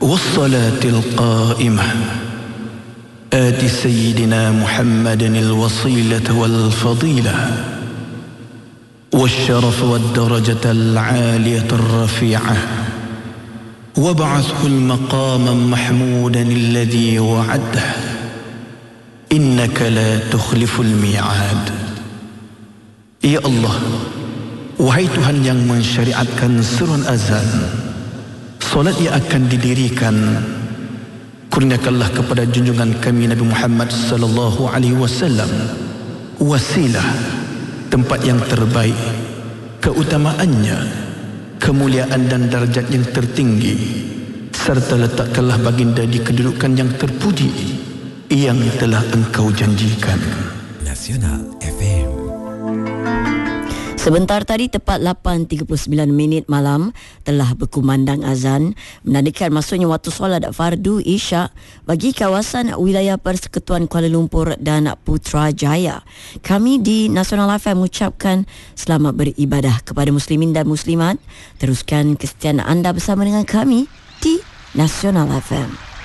والصلاة القائمة آت سيدنا محمد الوصيلة والفضيلة والشرف والدرجة العالية الرفيعة وابعثه المقاما محمودا الذي وعده إنك لا تخلف الميعاد. Ya Allah, wahai Tuhan yang mensyariatkan seruan azan, solat yang akan didirikan, kurniakanlah kepada junjungan kami Nabi Muhammad sallallahu alaihi wasallam wasilah, tempat yang terbaik, keutamaannya, kemuliaan dan darjat yang tertinggi, serta letakkanlah baginda di kedudukan yang terpuji yang telah engkau janjikan. Nasional FM. Sebentar tadi tepat 8.39 minit malam telah berkumandang azan menandakan masuknya waktu solat fardu Isyak bagi kawasan wilayah Persekutuan Kuala Lumpur dan Putrajaya. Kami di Nasional FM mengucapkan selamat beribadah kepada muslimin dan muslimat. Teruskan kesetiaan anda bersama dengan kami di Nasional FM.